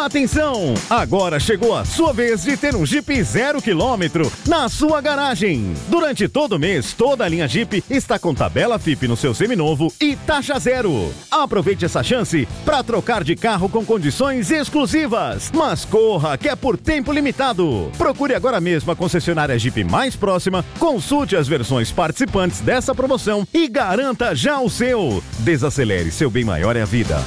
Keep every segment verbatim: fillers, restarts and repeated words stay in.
Atenção! Agora chegou a sua vez de ter um Jeep zero quilômetro na sua garagem. Durante todo o mês, toda a linha Jeep está com tabela F I P no seu seminovo e taxa zero. Aproveite essa chance para trocar de carro com condições exclusivas. Mas corra, que é por tempo limitado. Procure agora mesmo a concessionária Jeep mais próxima, consulte as versões participantes dessa promoção e garanta já o seu. Desacelere, seu bem maior é a vida.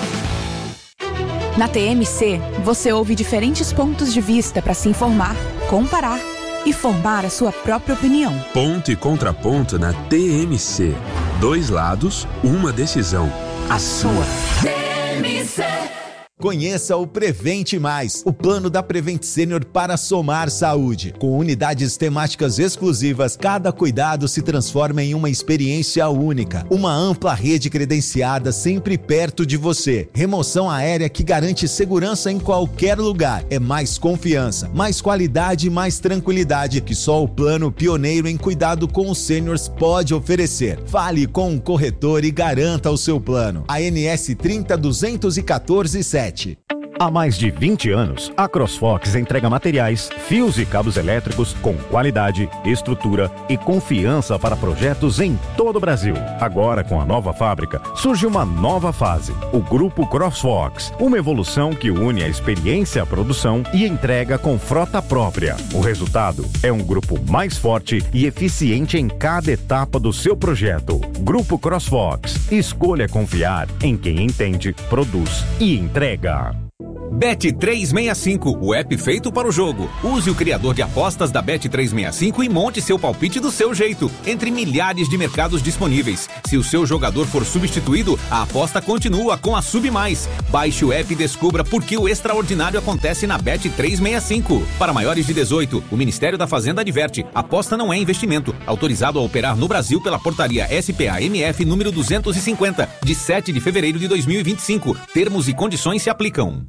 Na T M C, você ouve diferentes pontos de vista para se informar, comparar e formar a sua própria opinião. Ponto e contraponto na T M C. Dois lados, uma decisão. A sua. T M C. Conheça o Prevente Mais, o plano da Prevent Senior para somar saúde. Com unidades temáticas exclusivas, cada cuidado se transforma em uma experiência única. Uma ampla rede credenciada sempre perto de você. Remoção aérea que garante segurança em qualquer lugar. É mais confiança, mais qualidade e mais tranquilidade que só o plano pioneiro em cuidado com os sêniors pode oferecer. Fale com um corretor e garanta o seu plano. A N S trinta duzentos e quatorze sete. Há mais de vinte anos, a CrossFox entrega materiais, fios e cabos elétricos com qualidade, estrutura e confiança para projetos em todo o Brasil. Agora, com a nova fábrica, surge uma nova fase, o Grupo CrossFox, uma evolução que une a experiência à produção e entrega com frota própria. O resultado é um grupo mais forte e eficiente em cada etapa do seu projeto. Grupo CrossFox, escolha confiar em quem entende, produz e entrega. Bet trezentos e sessenta e cinco, o app feito para o jogo. Use o criador de apostas da Bet trezentos e sessenta e cinco e monte seu palpite do seu jeito, entre milhares de mercados disponíveis. Se o seu jogador for substituído, a aposta continua com a Sub Mais. Baixe o app e descubra por que o extraordinário acontece na Bet trezentos e sessenta e cinco. Para maiores de dezoito, o Ministério da Fazenda adverte: aposta não é investimento. Autorizado a operar no Brasil pela portaria S P A M F número duzentos e cinquenta, de sete de fevereiro de dois mil e vinte e cinco. Termos e condições se aplicam.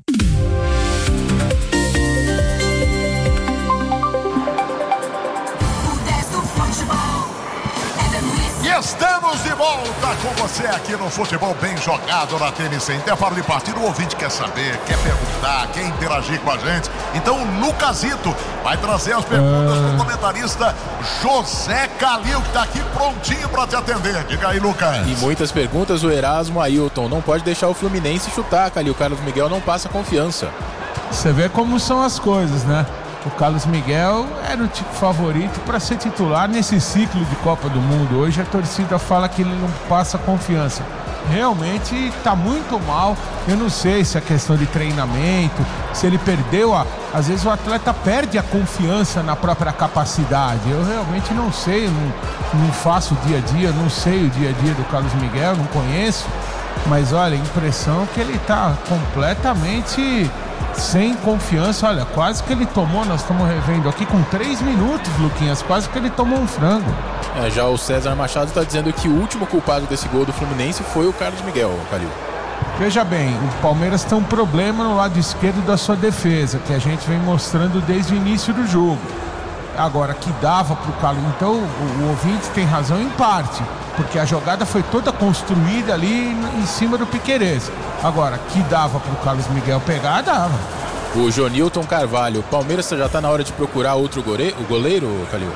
Estamos de volta com você aqui no Futebol Bem Jogado na T M C. Intervalo de partida, o ouvinte quer saber, quer perguntar, quer interagir com a gente. Então o Lucasito vai trazer as perguntas do comentarista José Calil, que está aqui prontinho para te atender. Diga aí, Lucas. E muitas perguntas, o Erasmo Ailton. Não pode deixar o Fluminense chutar, Calil. O Carlos Miguel não passa confiança. Você vê como são as coisas, né? O Carlos Miguel era o tipo favorito para ser titular nesse ciclo de Copa do Mundo. Hoje a torcida fala que ele não passa confiança. Realmente está muito mal. Eu não sei se é questão de treinamento, se ele perdeu a... Às vezes o atleta perde a confiança na própria capacidade. Eu realmente não sei, não, não faço o dia a dia, não sei o dia a dia do Carlos Miguel, não conheço. Mas olha, a impressão que ele está completamente sem confiança. Olha, quase que ele tomou, nós estamos revendo aqui com três minutos, Luquinhas, quase que ele tomou um frango. É, já o César Machado está dizendo que o último culpado desse gol do Fluminense foi o Carlos Miguel, Calil. Veja bem, o Palmeiras tem um problema no lado esquerdo da sua defesa, que a gente vem mostrando desde o início do jogo. Agora, que dava para o Carlos, então o, o ouvinte tem razão em parte, porque a jogada foi toda construída ali em cima do Piquerez. Agora, que dava para o Carlos Miguel pegar, dava. O Jonilton Carvalho, o Palmeiras já está na hora de procurar outro goleiro, o goleiro, Calil?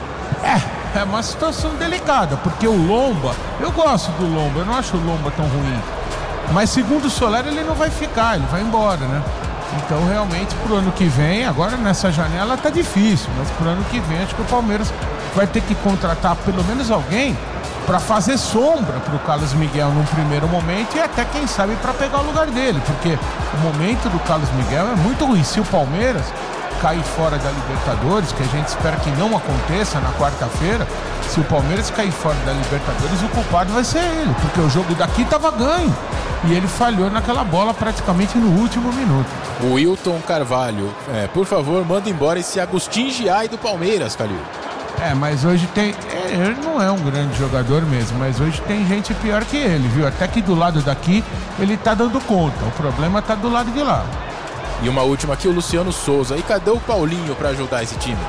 É, é uma situação delicada, porque o Lomba, eu gosto do Lomba, eu não acho o Lomba tão ruim. Mas segundo o Soler, ele não vai ficar, ele vai embora, né? Então, realmente, pro ano que vem, agora nessa janela tá difícil, mas pro ano que vem acho que o Palmeiras vai ter que contratar pelo menos alguém para fazer sombra pro Carlos Miguel num primeiro momento e até, quem sabe, para pegar o lugar dele, porque o momento do Carlos Miguel é muito ruim. Se o Palmeiras cair fora da Libertadores, que a gente espera que não aconteça na quarta-feira, se o Palmeiras cair fora da Libertadores, o culpado vai ser ele, porque o jogo daqui tava ganho e ele falhou naquela bola praticamente no último minuto. O Wilton Carvalho, é, por favor, manda embora esse Agustin Giai do Palmeiras, Calil. É, mas hoje tem... É, ele não é um grande jogador mesmo, mas hoje tem gente pior que ele, viu? Até que do lado daqui ele tá dando conta, o problema tá do lado de lá. E uma última aqui, o Luciano Souza. E cadê o Paulinho para ajudar esse time?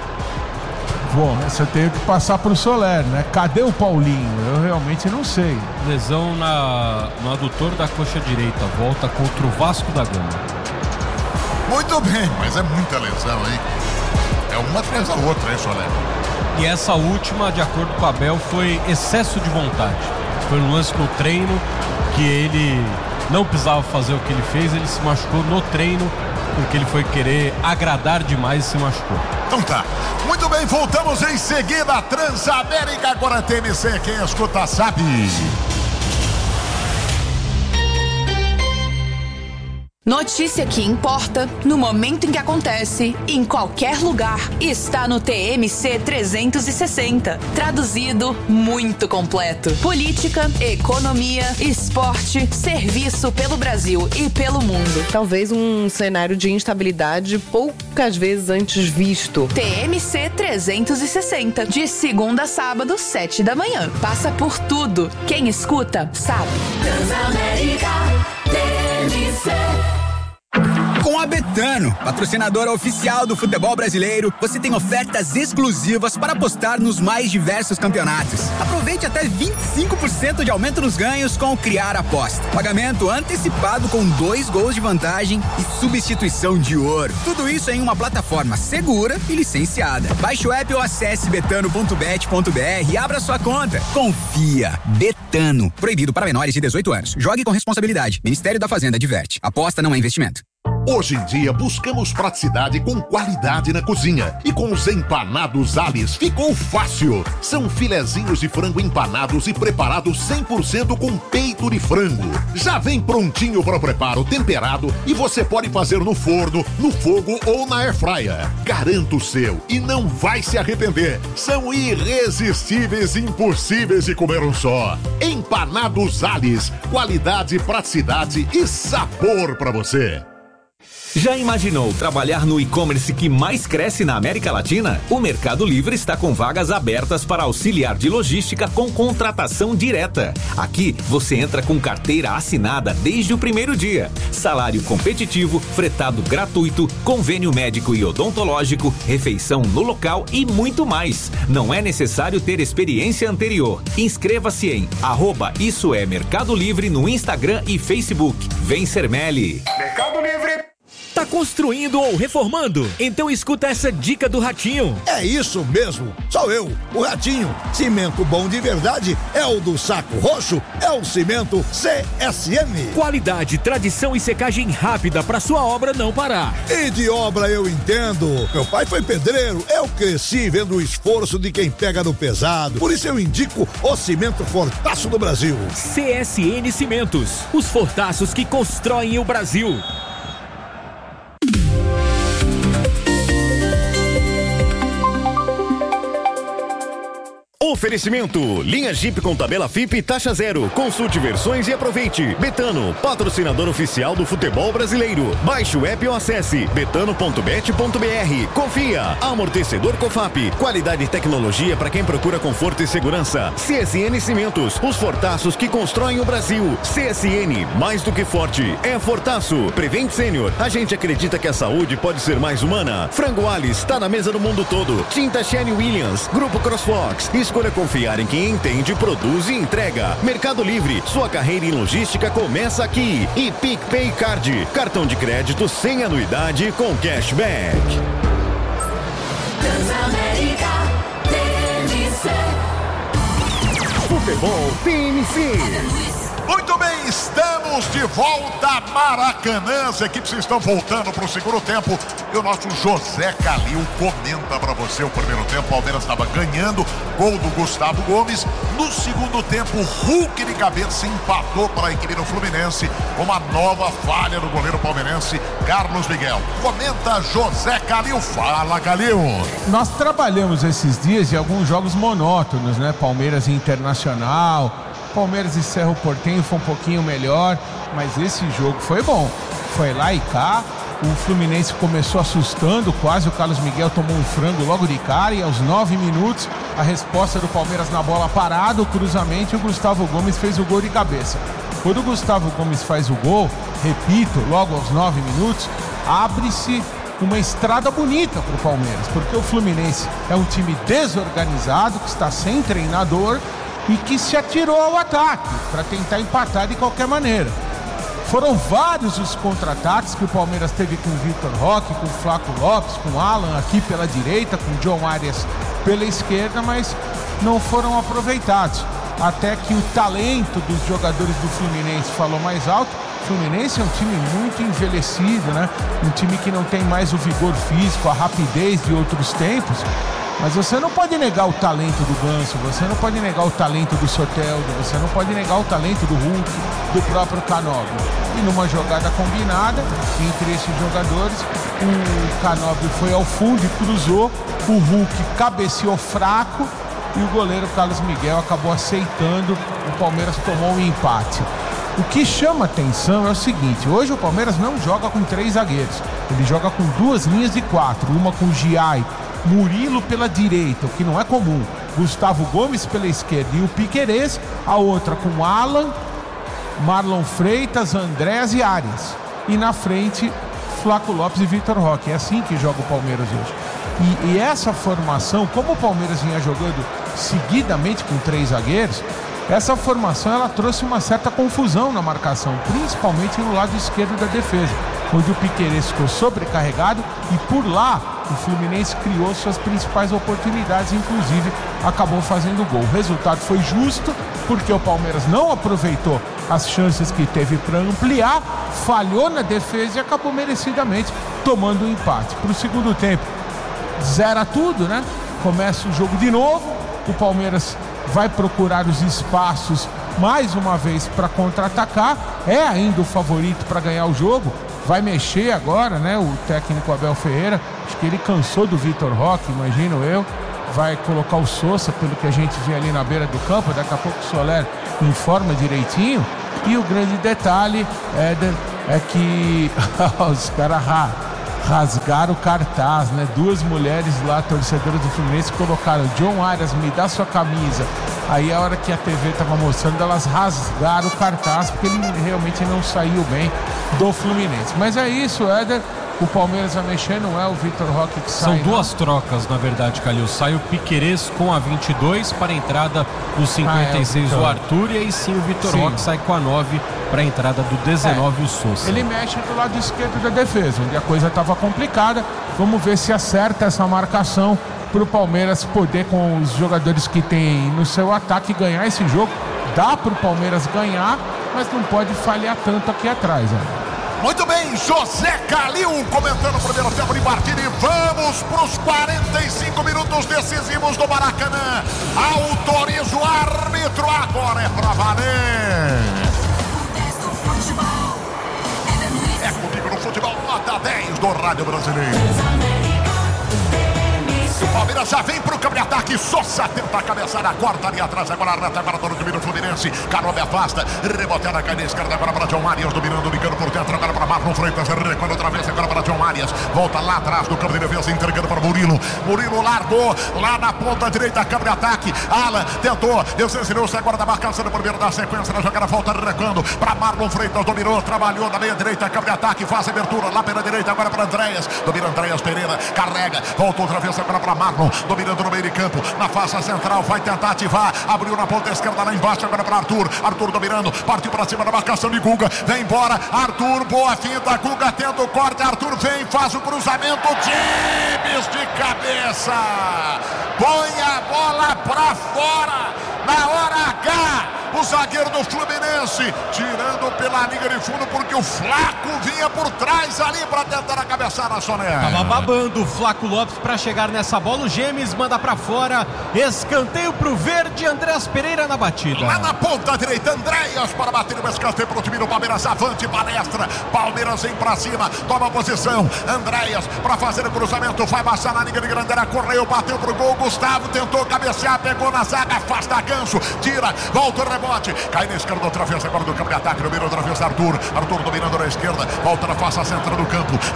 Bom, essa eu tenho que passar pro Soler, né? Cadê o Paulinho? Eu realmente não sei. Lesão na, no adutor da coxa direita, volta contra o Vasco da Gama. Muito bem, mas é muita lesão, hein? É uma atrás da outra, hein, Solé? E essa última, de acordo com o Abel, foi excesso de vontade. Foi um lance no treino que ele não precisava fazer o que ele fez, ele se machucou no treino porque ele foi querer agradar demais e se machucou. Então tá. Muito bem, voltamos em seguida. Transamérica, agora T M C. Quem escuta sabe. Notícia que importa, no momento em que acontece, em qualquer lugar, está no T M C trezentos e sessenta. Traduzido, muito completo. Política, economia, esporte, serviço pelo Brasil e pelo mundo. Talvez um cenário de instabilidade poucas vezes antes visto. T M C trezentos e sessenta, de segunda a sábado, sete da manhã. Passa por tudo. Quem escuta, sabe. Transamérica, T M C. Com a Betano, patrocinadora oficial do futebol brasileiro, você tem ofertas exclusivas para apostar nos mais diversos campeonatos. Aproveite até vinte e cinco por cento de aumento nos ganhos com o Criar Aposta. Pagamento antecipado com dois gols de vantagem e substituição de ouro. Tudo isso em uma plataforma segura e licenciada. Baixe o app ou acesse betano ponto bet ponto br e abra sua conta. Confia. Betano. Proibido para menores de dezoito anos. Jogue com responsabilidade. Ministério da Fazenda adverte. Aposta não é investimento. Hoje em dia buscamos praticidade com qualidade na cozinha. E com os empanados Alice ficou fácil. São filezinhos de frango empanados e preparados cem por cento com peito de frango. Já vem prontinho para o preparo, temperado, e você pode fazer no forno, no fogo ou na airfryer. Garanto o seu e não vai se arrepender. São irresistíveis e impossíveis de comer um só. Empanados Alice, qualidade, praticidade e sabor para você. Já imaginou trabalhar no e-commerce que mais cresce na América Latina? O Mercado Livre está com vagas abertas para auxiliar de logística com contratação direta. Aqui você entra com carteira assinada desde o primeiro dia. Salário competitivo, fretado gratuito, convênio médico e odontológico, refeição no local e muito mais. Não é necessário ter experiência anterior. Inscreva-se em arroba Isso é Mercado Livre no Instagram e Facebook. Vem ser Meli. Mercado Livre. Tá construindo ou reformando? Então escuta essa dica do Ratinho. É isso mesmo, sou eu, o Ratinho. Cimento bom de verdade é o do Saco Roxo, é o cimento C S M. Qualidade, tradição e secagem rápida para sua obra não parar. E de obra eu entendo. Meu pai foi pedreiro, eu cresci vendo o esforço de quem pega no pesado. Por isso eu indico o cimento Fortaço do Brasil. C S N Cimentos, os fortaços que constroem o Brasil. Oferecimento, linha Jeep com tabela F I P e taxa zero. Consulte versões e aproveite. Betano, patrocinador oficial do futebol brasileiro. Baixe o app ou acesse betano ponto bet ponto br. Confia. Amortecedor Cofap. Qualidade e tecnologia para quem procura conforto e segurança. C S N Cimentos, os fortaços que constroem o Brasil. C S N, mais do que forte, é fortaço. Prevent Sênior, a gente acredita que a saúde pode ser mais humana. Frango Alice está na mesa do mundo todo. Tinta Sherry Williams, Grupo CrossFox. Escolha confiar em quem entende, produz e entrega. Mercado Livre, sua carreira em logística começa aqui. E PicPay Card, cartão de crédito sem anuidade com cashback. Transamérica, T M C. Futebol T M C. Muito bem, estamos de volta a Maracanã. As equipes estão voltando para o segundo tempo. E o nosso José Calil comenta para você o primeiro tempo. O Palmeiras estava ganhando, gol do Gustavo Gomes. No segundo tempo, Hulk de cabeça empatou para a equipe do Fluminense. Uma nova falha do goleiro palmeirense, Carlos Miguel. Comenta José Calil. Fala, Calil. Nós trabalhamos esses dias em alguns jogos monótonos, né? Palmeiras e Internacional. Palmeiras e Cerro Porteño foi um pouquinho melhor, mas esse jogo foi bom. Foi lá e cá. O Fluminense começou assustando, quase o Carlos Miguel tomou um frango logo de cara, e aos nove minutos a resposta do Palmeiras na bola parada, o cruzamento, e o Gustavo Gomes fez o gol de cabeça. Quando o Gustavo Gomes faz o gol, repito, logo aos nove minutos, abre-se uma estrada bonita para o Palmeiras, porque o Fluminense é um time desorganizado, que está sem treinador e que se atirou ao ataque para tentar empatar de qualquer maneira. Foram vários os contra-ataques que o Palmeiras teve com o Vitor Roque, com o Flaco Lopes, com o Alan aqui pela direita, com o John Arias pela esquerda, mas não foram aproveitados. Até que o talento dos jogadores do Fluminense falou mais alto. O Fluminense é um time muito envelhecido, né? Um time que não tem mais o vigor físico, a rapidez de outros tempos. Mas você não pode negar o talento do Ganso, você não pode negar o talento do Soteldo, você não pode negar o talento do Hulk, do próprio Canóbio. E numa jogada combinada entre esses jogadores, o Canóbio foi ao fundo e cruzou, o Hulk cabeceou fraco e o goleiro Carlos Miguel acabou aceitando. O Palmeiras tomou um empate. O que chama atenção é o seguinte: hoje o Palmeiras não joga com três zagueiros, ele joga com duas linhas de quatro, uma com Giai, Murilo pela direita, o que não é comum, Gustavo Gomes pela esquerda e o Piquerez, a outra com Alan, Marlon Freitas, Andrés e Arias, e na frente Flaco Lopes e Vitor Roque. É assim que joga o Palmeiras hoje. E, e essa formação, como o Palmeiras vinha jogando seguidamente com três zagueiros, essa formação ela trouxe uma certa confusão na marcação, principalmente no lado esquerdo da defesa, onde o Piquerez ficou sobrecarregado e por lá o Fluminense criou suas principais oportunidades, inclusive acabou fazendo gol. O resultado foi justo, porque o Palmeiras não aproveitou as chances que teve para ampliar, falhou na defesa e acabou merecidamente tomando o um empate. Para o segundo tempo, zera tudo, né? Começa o jogo de novo, o Palmeiras vai procurar os espaços mais uma vez para contra-atacar, é ainda o favorito para ganhar o jogo, vai mexer agora, né? O técnico Abel Ferreira, acho que ele cansou do Vitor Roque, imagino eu, vai colocar o Sousa, pelo que a gente vê ali na beira do campo, daqui a pouco o Soler informa direitinho, e o grande detalhe, Éder, é que os caras rasgaram o cartaz, né? Duas mulheres lá, torcedoras do Fluminense, colocaram: John Arias, me dá sua camisa. Aí a hora que a T V tava mostrando, elas rasgaram o cartaz, porque ele realmente não saiu bem do Fluminense. Mas é isso, Éder. O Palmeiras vai mexer, não é o Vitor Roque que sai. São duas não. trocas, na verdade, Calil. Sai o Piquerez com a vinte e dois para a entrada do cinquenta e seis, ah, é, o, o Arthur, e aí sim o Vitor Roque sai com a nove para a entrada do dezenove, é, o Sousa. Ele mexe do lado esquerdo da defesa, onde a coisa estava complicada. Vamos ver se acerta essa marcação para o Palmeiras poder, com os jogadores que tem no seu ataque, ganhar esse jogo. Dá para o Palmeiras ganhar, mas não pode falhar tanto aqui atrás, né? Muito bem, José Calil comentando o primeiro tempo de partida e vamos para os quarenta e cinco minutos decisivos do Maracanã. Autoriza o árbitro, agora é pra valer. É comigo no futebol, nota dez do Rádio Brasileiro. O Palmeiras já vem pro campo de ataque. Sousa tenta a cabeçada, corta ali atrás. Agora reta, agora todo o time do Fluminense. Canóbio afasta, reboteada na canha esquerda. Agora para John Arias, dominando, ligando por dentro. Agora para Marlon Freitas, recuando outra vez. Agora para John Arias, volta lá atrás do campo de defesa, entregando para Murilo. Murilo largou lá na ponta direita, campo de ataque. Alan tentou, desensinou-se agora da marcação do primeiro da sequência. Na jogada, volta recuando para Marlon Freitas, dominou, trabalhou na meia direita, campo de ataque, faz abertura lá pela direita. Agora para Andréas, domina Andréas Pereira, carrega, volta outra vez agora para Marlon, dominando no meio de campo, na faixa central, vai tentar ativar, abriu na ponta esquerda lá embaixo, agora para Arthur, Arthur dominando, partiu para cima da marcação de Guga, vem embora, Arthur, boa finta, Guga tenta o corte, Arthur vem, faz o cruzamento, James de cabeça, põe a bola para fora, na hora H, o zagueiro do Fluminense, tirando pela linha de fundo, porque o Flaco vinha por trás ali para tentar a cabeçada, Soner. Tava babando o Flaco Lopes para chegar nessa bola, o Gemes manda para fora, escanteio pro verde, Andréas Pereira na batida. Lá na ponta direita, Andréas para bater o escanteio pro time do Palmeiras, avante, palestra, Palmeiras vem para cima, toma a posição, Andréas para fazer o cruzamento, vai baixar na linha de grande área, correu, bateu pro gol, Gustavo tentou cabecear, pegou na zaga, afasta Ganso, tira, volta o rebote, cai na esquerda outra vez, agora do campo de ataque, domina outra vez Arthur, Arthur dominando na esquerda, volta na face central do campo, recua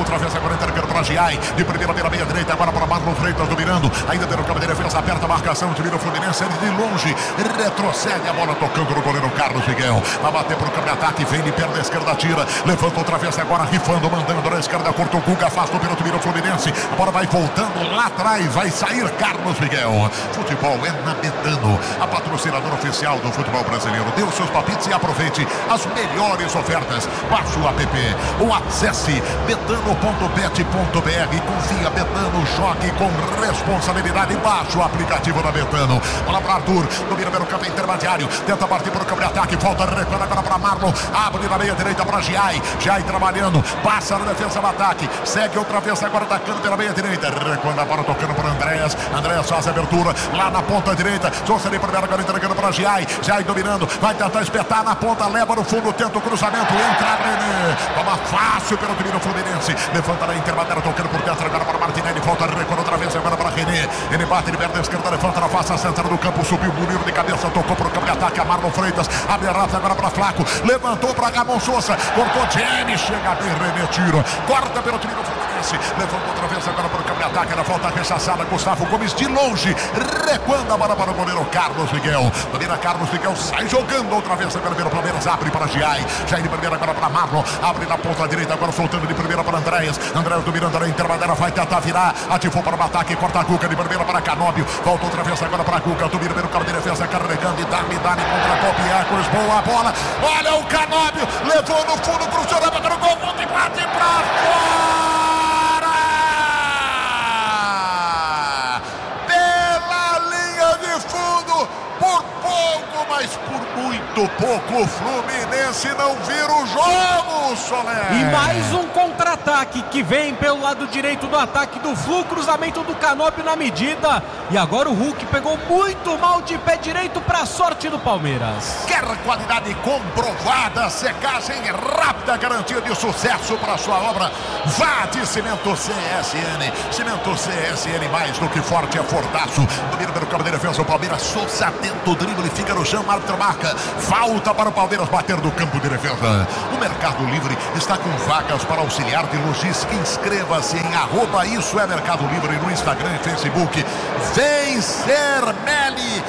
outra vez agora entregando para Giai. De primeira pela meia direita, agora para Marlon Freitas dominando. Ainda pelo campo de defesa, aperta a marcação. O time do Fluminense, ele de longe retrocede a bola tocando no goleiro Carlos Miguel. Vai bater para o campo de ataque, vem de perna esquerda, tira. Levanta outra vez agora, rifando, mandando na esquerda, cortou o Guga, afasta o pelo time do Fluminense. A bola vai voltando lá atrás, vai sair Carlos Miguel. Futebol é na Betano, a patrocinadora oficial do futebol brasileiro. Dê os seus palpites e aproveite as melhores ofertas. Baixe o app ou acesse betano ponto bet ponto br. Confia, Betano, jogue com responsabilidade. Baixe o aplicativo da Betano. Bola para Arthur, domina pelo campo intermediário, tenta partir para o campo de ataque, volta recuando agora para Marlon, abre na meia direita para Giai, Giai trabalhando, passa na defesa do ataque, segue outra vez agora atacando pela meia direita, recuando a bola tocando para Andréas, Andréas faz a abertura lá na ponta direita, Souceri primeiro agora entregando para Giai, Giai dominando, vai tentar espetar na ponta, leva no fundo, tenta o cruzamento, entra René, toma fácil pelo time do Fluminense, levanta na intermediária, tocando por dentro agora para Martinelli, volta recuando outra vez agora para René, ele bate, ele perde a esquerda, levanta na face central do campo, subiu o Murilo de cabeça, tocou para o campo de ataque, a Marlon Freitas, abre a rápida agora para Flaco, levantou para Gamon Souza, cortou Jenny, chega bem, René tira, corta pelo time do Fluminense, levantou outra vez agora para o campo de ataque, na volta rechaçada, Gustavo Gomes de longe, recuando a bola para o goleiro Carlos Miguel, domina Carlos Miguel, sai jogando outra vez agora pelo Palmeiras, abre para Giai, Giai de primeira agora para Marlon, abre na ponta direita, agora soltando de primeira para Andréas, Andréas dominando na intermediária, vai tentar virar, ativou para o ataque, corta a Cuca de primeira para Canóbio, volta outra vez agora para a Cuca, domina pelo campo de defesa, carregando e dá-me, dá-me contra a Copiacos, boa bola, olha o Canóbio, levou no fundo, cruzou, bateu no gol, volta e bate para fora! Pela linha de fundo, por pouco, mas por muito pouco, o Fluminense não vira o jogo, Soler. E mais um contra-ataque que vem pelo lado direito do ataque do Flu, cruzamento do Canóbio na medida. E agora o Hulk pegou muito mal de pé direito para a sorte do Palmeiras. Quer qualidade comprovada, secagem rápida, garantia de sucesso para sua obra? Vá de Cimento C S N. Cimento C S N, mais do que forte, é fortaço. Domina pelo campo de defesa, o Palmeiras, Souza tenta o drible, fica no chão, árbitro marca. Falta para o Palmeiras bater do campo de defesa. O Mercado Livre está com vagas para auxiliar de logística. Inscreva-se em arroba Isso é Mercado Livre no Instagram e Facebook. Vem ser Meli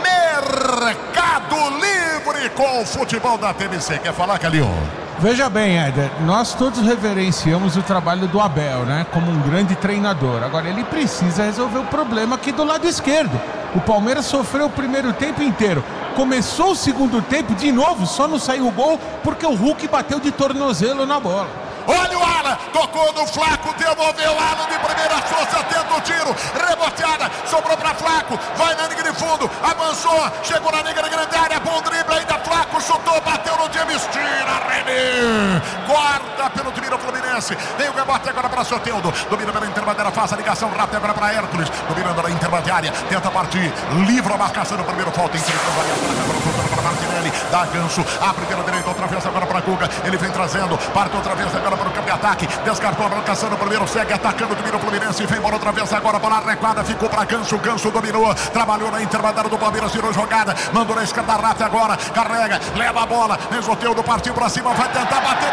Mercado Livre com o futebol da T M C. Quer falar, Calil? Veja bem, Éder, nós todos reverenciamos o trabalho do Abel, né? Como um grande treinador. Agora, ele precisa resolver o problema aqui do lado esquerdo. O Palmeiras sofreu o primeiro tempo inteiro. Começou o segundo tempo, de novo, só não saiu o gol porque o Hulk bateu de tornozelo na bola. Olha o Alan, tocou no Flaco, devolveu o Alan de primeira, Souza tenta o tiro, reboteada, sobrou pra Flaco, vai na linha de fundo, avançou, chegou na linha de grande área, bom drible ainda, Flaco chutou, bateu no James, tira, René, corta pelo time do Fluminense, vem o rebote agora para Soteldo, domina pela intermediária, faz a ligação rápida agora para Hércules, dominando na intermediária, tenta partir, livra a marcação no primeiro, falta, entregando a para Martinelli, dá gancho, abre pela direita, outra vez agora para Guga, ele vem trazendo, parte outra vez agora para o campo de ataque, descartou a marcação no primeiro, segue atacando, domina o Fluminense, vem bola outra vez agora, bola recuada, ficou para Ganso, Ganso dominou, trabalhou na intermediária do Palmeiras, tirou jogada, mandou na esquerda, Rata agora, carrega, leva a bola, Enzoteldo partiu para cima, vai tentar bater,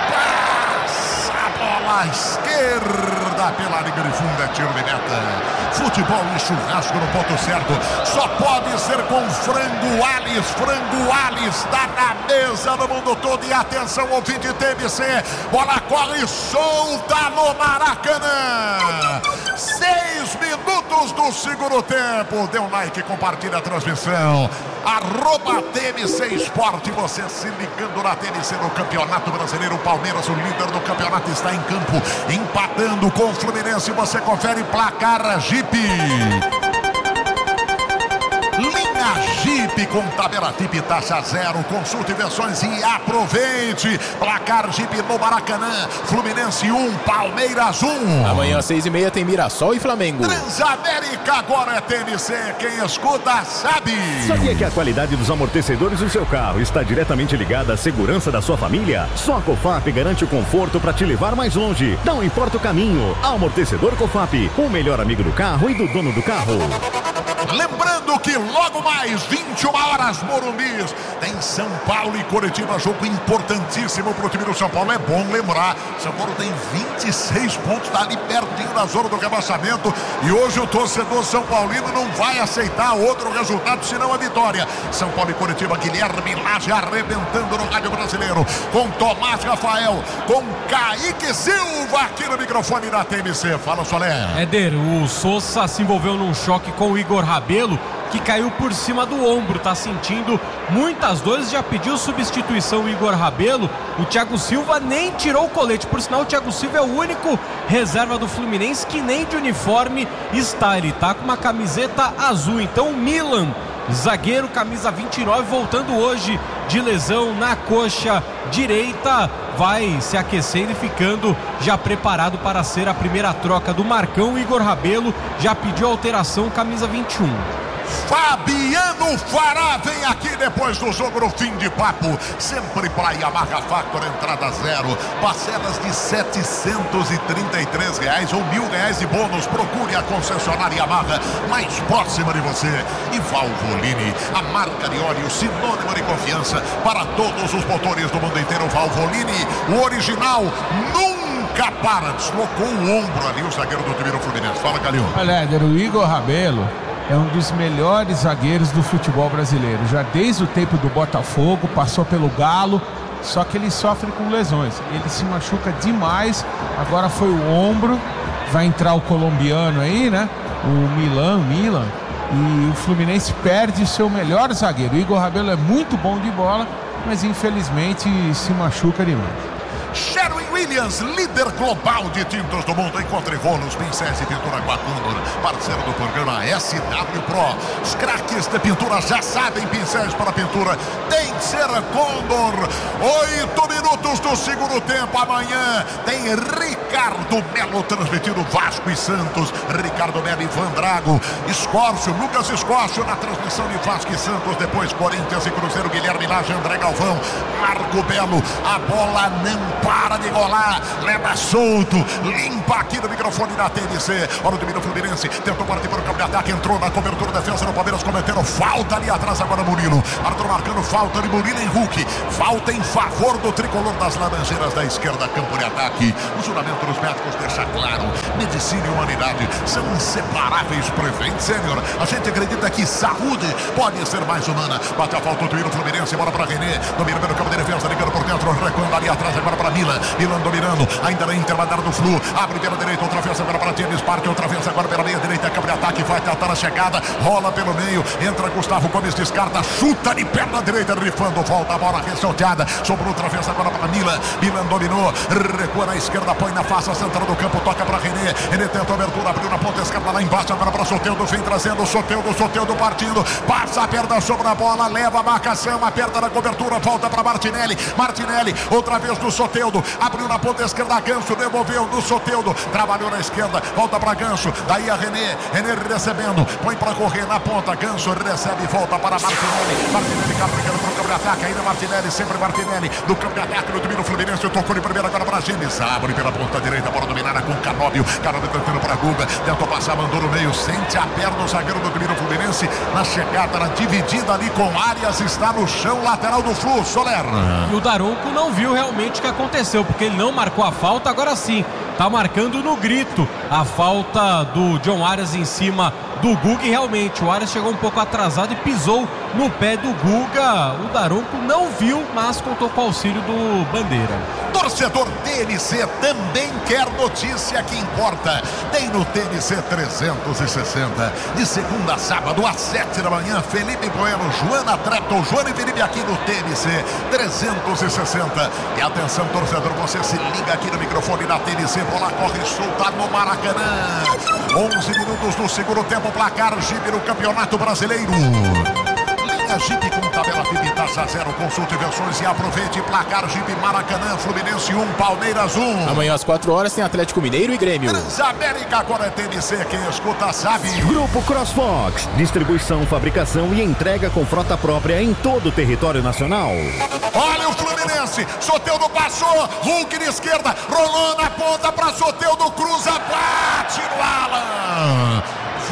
passa a bola à esquerda, pela linha de fundo, é tiro de meta. Futebol e churrasco no ponto certo, só pode ser com Frango Alis, Frango Alis, está na mesa no mundo todo, e atenção, ouvinte T M C, bola corre solta no Maracanã, seis minutos do segundo tempo, dê um like, compartilha a transmissão, arroba T M C Esporte, você se ligando na T M C no Campeonato Brasileiro, o Palmeiras, o líder do campeonato, está em campo, empatando com o Fluminense, você confere placar Jeep. Linha Jeep com tabela T I P taxa zero, consulte versões e aproveite. Placar Jeep no Maracanã, Fluminense um, Palmeiras um. Amanhã às seis e meia tem Mirassol e Flamengo. Transamérica agora é T M C, quem escuta sabe. Sabia que a qualidade dos amortecedores do seu carro está diretamente ligada à segurança da sua família? Só a Cofap garante o conforto para te levar mais longe. Não importa o caminho, amortecedor Cofap, o melhor amigo do carro e do dono do carro. Lembrando que logo mais, vinte e uma horas, Morumbi, tem São Paulo e Coritiba, jogo importantíssimo pro time do São Paulo. É bom lembrar, São Paulo tem vinte e seis pontos, tá ali pertinho da zona do rebaixamento, e hoje o torcedor São Paulino não vai aceitar outro resultado senão a vitória. São Paulo e Coritiba, Guilherme Lage arrebentando no rádio brasileiro, com Tomás Rafael, com Kaique Silva aqui no microfone da T M C. Fala, Soler. Éder, o Sousa se envolveu num choque com o Igor Rabelo, que caiu por cima do ombro, tá sentindo muitas dores, já pediu substituição o Igor Rabelo. O Thiago Silva nem tirou o colete, por sinal o Thiago Silva é o único reserva do Fluminense que nem de uniforme está, ele tá com uma camiseta azul. Então o Milan, zagueiro, camisa vinte e nove, voltando hoje de lesão na coxa direita, vai se aquecendo e ficando já preparado para ser a primeira troca do Marcão. O Igor Rabelo já pediu alteração, camisa vinte e um. Fabiano Fará vem aqui depois do jogo no fim de papo, sempre para Yamaha Factor, entrada zero, parcelas de setecentos e trinta e três reais ou mil reais de bônus. Procure a concessionária Yamaha mais próxima de você. E Valvoline, a marca de óleo sinônimo de confiança para todos os motores do mundo inteiro. Valvoline, o original, nunca para. Deslocou o ombro ali o zagueiro do time do Fluminense. Fala, Calil. Olha, Éder, o Igor Rabelo é um dos melhores zagueiros do futebol brasileiro. Já desde o tempo do Botafogo, passou pelo Galo, só que ele sofre com lesões. Ele se machuca demais, agora foi o ombro, vai entrar o colombiano aí, né? O Milan, Milan, e o Fluminense perde o seu melhor zagueiro. O Igor Rabelo é muito bom de bola, mas infelizmente se machuca demais. Sherwin Williams, líder global de tintas do mundo. Encontre rolos, pincéis e pintura Guacundor, parceiro do programa S W Pro. Os craques de pintura já sabem, pincéis para pintura tem que ser Condor. Oito minutos do segundo tempo. Amanhã tem Ricardo Melo transmitindo Vasco e Santos. Ricardo Melo e Van Drago, Escórcio, Lucas Escórcio na transmissão de Vasco e Santos. Depois Corinthians e Cruzeiro, Guilherme Lage, André Galvão, Marco Belo. A bola não para de golar, leva solto, limpa aqui no microfone da T N C. Olha o time do Fluminense, tentou partir para o campo de ataque, entrou na cobertura, defesa do Palmeiras, cometeram falta ali atrás agora Murilo. Arthur marcando falta de Murilo em Hulk, falta em favor do tricolor das Laranjeiras da esquerda, campo de ataque. O juramento dos médicos deixa claro, medicina e humanidade são inseparáveis. Prevent Sênior, a gente acredita que saúde pode ser mais humana. Bate a falta o time do Fluminense, bola para René, domina pelo campo de defesa, ligando por dentro, recuando ali atrás agora para Milan, Milan dominando, ainda na intermediária do Flu, abre pela direita, outra vez agora para James Parque, outra vez agora pela meia direita, campo de ataque, vai tentar a chegada, rola pelo meio, entra Gustavo Gomes, descarta, chuta de perna direita, rifando, volta a bola ressalteada, sobrou outra vez agora para Milan, Milan dominou, recua na esquerda, põe na face central do campo, toca para René, René tenta a abertura, abriu na ponta esquerda lá embaixo, agora para Soteldo, vem trazendo, Soteldo, Soteldo partindo, passa a perna sobre a bola, leva a marcação, aperta na cobertura, volta para Martinelli, Martinelli, outra vez do Soteldo, abriu na ponta esquerda, Ganso devolveu no Soteldo, trabalhou na esquerda, volta para Ganso, daí a René, René recebendo, põe para correr na ponta, Ganso recebe, volta para Martinelli, Martinelli carregando para o campo de ataque, ainda Martinelli, sempre Martinelli, no campo de ataque, no time do Fluminense, tocou de primeira agora para Gênesis, abre pela ponta direita, bola dominada com Canóbio, Canóbio tentando para Guga, tentou passar, mandou no meio, sente a perna o zagueiro do time do Fluminense, na chegada, na dividida ali com Arias, está no chão, lateral do Flu, Soler. E o Daronco não viu realmente o que aconteceu, porque ele não marcou a falta, agora sim, tá marcando no grito a falta do John Arias em cima do Guga, e realmente o Arias chegou um pouco atrasado e pisou no pé do Guga. O Daronco não viu, mas contou com o auxílio do Bandeira. Torcedor T N C também quer notícia que importa. Tem no T N C trezentos e sessenta, de segunda a sábado às sete da manhã, Felipe Bueno, Joana Trepton, Joana e Felipe aqui no T N C trezentos e sessenta. E atenção, torcedor, você se liga aqui no microfone da T N C, bola corre solta no Maracanã. onze minutos do segundo tempo, placar Jeep no Campeonato Brasileiro. Linha Jeep com tabela F I P taxa zero, consulte versões e aproveite. Placar Jeep Maracanã, Fluminense um, Palmeiras um. Amanhã às quatro horas tem Atlético Mineiro e Grêmio. Transamérica, agora é T N C, quem escuta sabe. Grupo CrossFox, distribuição, fabricação e entrega com frota própria em todo o território nacional. Olha o Fluminense, Soteldo passou, Hulk de esquerda, rolou na ponta para Soteldo, cruza, bate no Alan.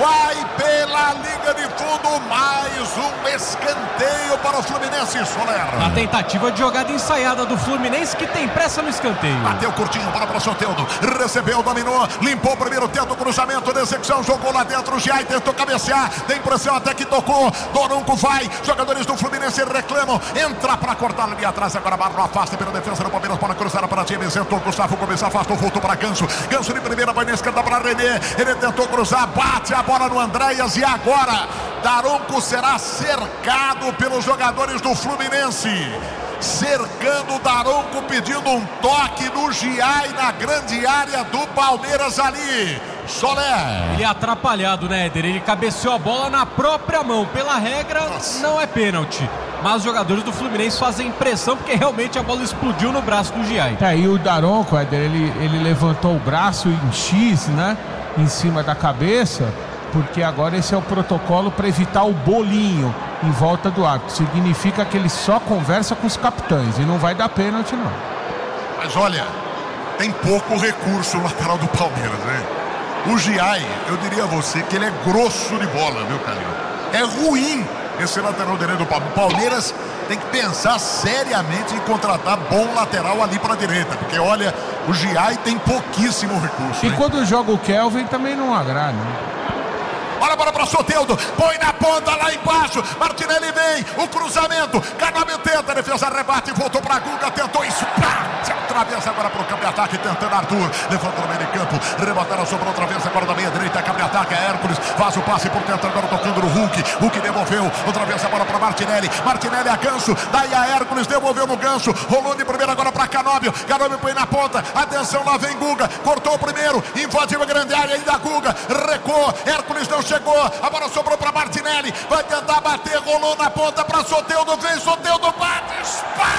vai pela linha de fundo, mais um escanteio para o Fluminense, Soler. A tentativa de jogada ensaiada do Fluminense, que tem pressa no escanteio. Bateu curtinho, bola para o Soteldo, recebeu, dominou, limpou o primeiro, tenta o cruzamento, execução, jogou lá dentro, o Giai tentou cabecear, tem pressão até que tocou, Dorunco vai, jogadores do Fluminense reclamam, entra para cortar ali atrás, agora Marlon afasta pela defesa do Palmeiras, para cruzar para time, sentou Gustavo Gomes, afastou, voltou para Ganso, Ganso de primeira, vai na esquerda para René, ele tentou cruzar, bate a bola no Andréas e agora Daronco será cercado pelos jogadores do Fluminense, cercando o Daronco, pedindo um toque no Giai na grande área do Palmeiras ali. Soler. Ele é atrapalhado, né, Éder? Ele cabeceou a bola na própria mão. Pela regra, Nossa. não é pênalti. Mas os jogadores do Fluminense fazem impressão porque realmente a bola explodiu no braço do Giai. É, e o Daronco, Éder, ele, ele levantou o braço em X, né? Em cima da cabeça, porque agora esse é o protocolo para evitar o bolinho em volta do árbitro. Significa que ele só conversa com os capitães e não vai dar pênalti, não. Mas olha, tem pouco recurso no lateral do Palmeiras, né? O Giai, eu diria a você que ele é grosso de bola, viu, Calil? É ruim esse lateral direito do Palmeiras. O Palmeiras tem que pensar seriamente em contratar bom lateral ali para a direita, porque olha, o Giai tem pouquíssimo recurso. E hein? quando joga o Kelvin também não agrada, né? Olha a bola para Soteldo, põe na ponta lá embaixo, Martinelli vem, o cruzamento, Canóbio tenta, defesa rebate, voltou para Guga, tentou espate, atravessa agora para o campo de ataque, tentando Arthur, levanta no meio de campo, rebataram, sobrou outra vez agora da meia direita, campo de ataque, é Hércules, faz o passe por dentro, agora tocando no Hulk, Hulk devolveu, outra vez a bola para Martinelli, Martinelli a Ganso, daí a Hércules, devolveu no Ganso, rolou de primeira agora para Canóbio, Canóbio põe na ponta, atenção, lá vem Guga, cortou o primeiro, invadiu a grande área, ainda Guga, recuou, Hércules não chegou, a bola sobrou para Martinelli, vai tentar bater, rolou na ponta para Soteldo, vem Soteldo, bate, espalma,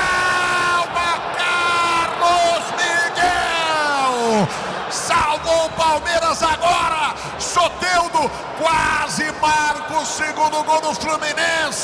Carlos Miguel, salvou o Palmeiras agora, Soteldo quase marca o segundo gol do Fluminense.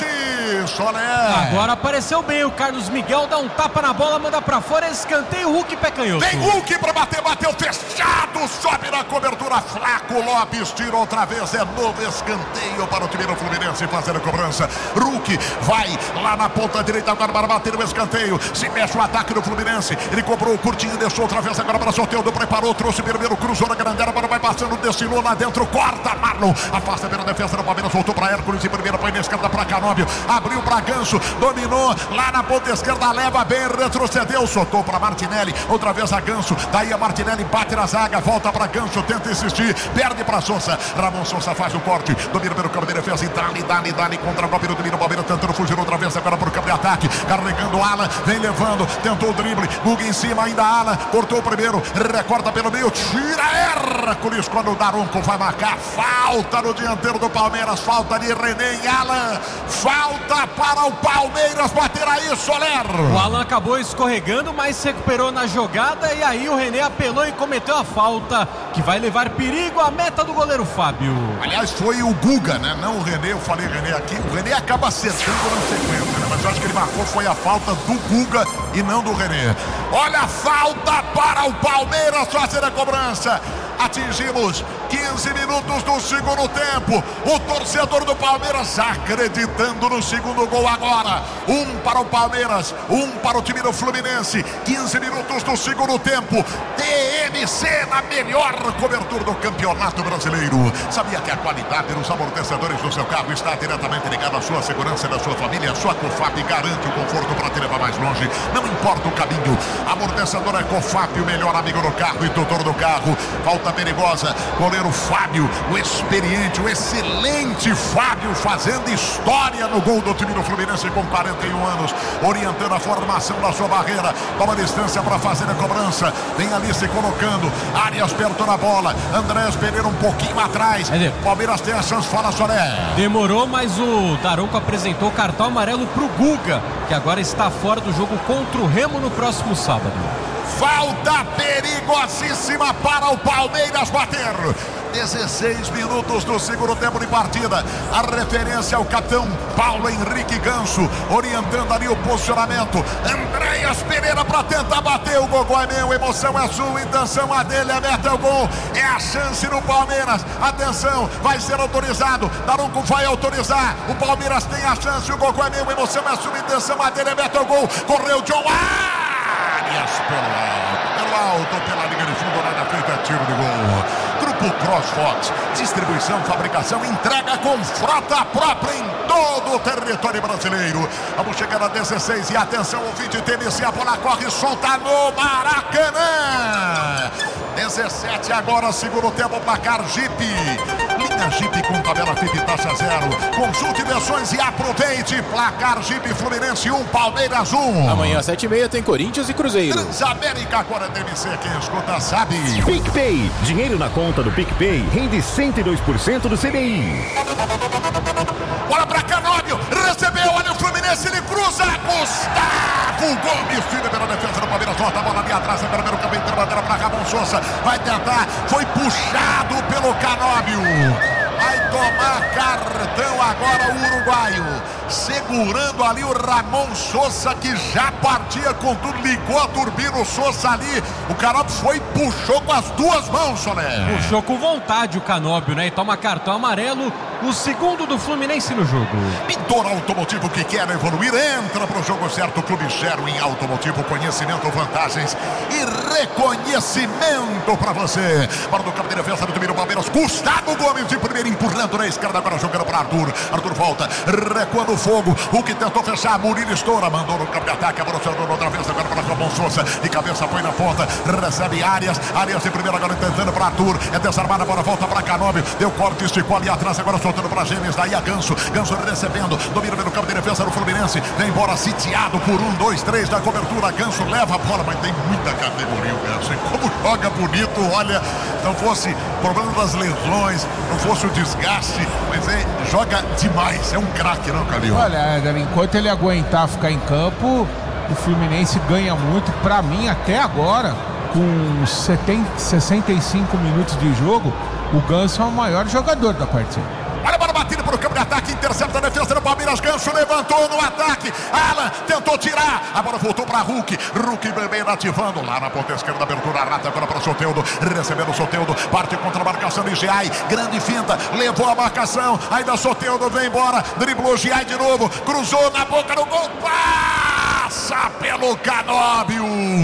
Soler. Agora apareceu bem o Carlos Miguel, dá um tapa na bola, manda pra fora, escanteio, Hulk pé canhoto. Vem Hulk pra bater, bateu fechado, sobe na cobertura, Flaco Lopes tira outra vez, é novo escanteio para o time do Fluminense fazer a cobrança. Hulk vai lá na ponta direita agora para bater o escanteio, se mexe o ataque do Fluminense, ele cobrou o curtinho, deixou outra vez agora para Soteldo, preparou, trouxe primeiro, cruzou na grande área, agora vai passando, destinou lá dentro, corta, Marlon, afasta pela defesa do Palmeiras, voltou para Hércules e primeira põe na esquerda para Canóbio, abriu para Ganso, dominou lá na ponta esquerda, leva bem, retrocedeu, soltou para Martinelli, outra vez a Ganso, daí a Martinelli bate na zaga, volta para Ganso, tenta insistir, perde para Sousa, Ramon Sousa faz o corte, domina pelo campo de defesa e dali, dali, dali, contra o golpe do domínio, o Palmeiras tentando fugir outra vez agora para o campo de ataque, carregando o Alan, vem levando, tentou o drible, Guga em cima, ainda Alan, cortou o primeiro, recorta pelo meio, tira Hércules quando o Daronco vai marcar, falta no dianteiro do Palmeiras, falta de René e Alan, falta para o Palmeiras bater aí, Soler. O Alan acabou escorregando, mas se recuperou na jogada e aí o René apelou e cometeu a falta que vai levar perigo à meta do goleiro Fábio. Aliás, foi o Guga, né? Não o René, eu falei René aqui, o René acaba acertando na sequência, né? Mas eu acho que ele marcou, foi a falta do Guga e não do René. Olha a falta para o Palmeiras fazer a cobrança. Atingimos quinze minutos do segundo tempo. O torcedor do Palmeiras acreditando no segundo gol agora. Um para o Palmeiras, um para o time do Fluminense. quinze minutos do segundo tempo. T M C na melhor cobertura do Campeonato Brasileiro. Sabia que a qualidade dos amortecedores do seu carro está diretamente ligada à sua segurança e da sua família? A sua Cofap garante o conforto para te levar mais longe. Não importa o caminho. Amortecedor é Cofap, o melhor amigo do carro e tutor do carro. Falta perigosa, goleiro Fábio, o experiente, o excelente Fábio fazendo história no gol do time do Fluminense com quarenta e um anos, orientando a formação da sua barreira, toma distância para fazer a cobrança, vem ali se colocando, Arias perto na bola, Andrés Pereira um pouquinho atrás, Palmeiras tem a chance, fala Soler. Demorou, mas o Daronco apresentou cartão amarelo pro Guga, que agora está fora do jogo contra o Remo no próximo sábado. Falta perigosíssima para o Palmeiras bater. dezesseis minutos do segundo tempo de partida. A referência ao capitão Paulo Henrique Ganso, orientando ali o posicionamento. Andréas Pereira para tentar bater. O Gogó é meu, emoção é sua, intenção a dele, a meta é o gol. É a chance no Palmeiras. Atenção, vai ser autorizado. Daronco vai autorizar. O Palmeiras tem a chance. O Gogó é meu, emoção é sua, intenção a dele, a meta é o gol. Correu John Arias pelo alto, pelo alto, pela linha de fundo, lá na frente é tiro de gol. Grupo CrossFox, distribuição, fabricação, entrega com frota própria em todo o território brasileiro. Vamos chegar a dezesseis e atenção, o vídeo T M C, a bola corre solta no Maracanã. dezessete agora, segundo tempo, placar Jeep. Linha Jeep com tabela F I P taxa zero. Consulte versões e aproveite. Placar Jeep Fluminense um, Palmeiras um. Amanhã às sete e meia tem Corinthians e Cruzeiro. Transamérica agora T M C, quem escuta sabe. PicPay, dinheiro na conta do PicPay rende cento e dois por cento do C D I. Bola pra Canóbio, recebeu, olha o Fluminense, ele cruza, Gustavo Gomes, tira pela defesa do Palmeiras, volta a bola ali atrás, agora pelo caminho, pela bandeira pra Ramon Sousa, vai tentar, foi puxado pelo Canóbio, vai tomar cartão agora o uruguaio, segurando ali o Ramon Sousa, que já partia com tudo, ligou a turbina, o Sousa ali, o Canóbio foi e puxou com as duas mãos, Soné. Puxou com vontade o Canóbio, né, e toma cartão amarelo, o segundo do Fluminense no jogo. Pintor Automotivo, que quer evoluir, entra pro jogo certo, Clube Sherwin Automotivo, conhecimento, vantagens e reconhecimento pra você. Para do campo de defesa do time do Palmeiras, Gustavo Gomes de primeiro, empurrando na esquerda, agora jogando para Arthur, Arthur volta, recuando o fogo, o que tentou fechar, Murilo estoura, mandou no campo de ataque, agora o outra vez, agora para Ramon Sousa, de cabeça põe na ponta, recebe Arias, Arias de primeiro, agora tentando para Arthur, é desarmada, agora volta para Canóbio, deu corte, esticou ali atrás, agora soltando para Gêmeos, daí a Ganso, Ganso recebendo, domina pelo campo de defesa do Fluminense, vem embora sitiado por um, dois, três da cobertura, Ganso leva a bola, mas tem muita categoria o Ganso, e como joga bonito, olha, não fosse problema das lesões, não fosse o desgaste, mas é, joga demais, é um craque, não, Calil? Olha, enquanto ele aguentar ficar em campo, o Fluminense ganha muito, pra mim até agora, com setenta, sessenta e cinco minutos de jogo, o Ganso é o maior jogador da partida. Olha a bola batida para o campo de ataque, intercepta a defesa do Palmeiras, Ganso levantou no ataque, Alan tentou tirar, a bola voltou para Hulk, Hulk bem ativando lá na ponta esquerda, abertura rata agora para o Soteldo, recebendo o Soteldo, parte contra a marcação de Giai, grande finta, levou a marcação, ainda Soteldo vem embora, driblou Giai de novo, cruzou na boca do gol, passa pelo Canóbio,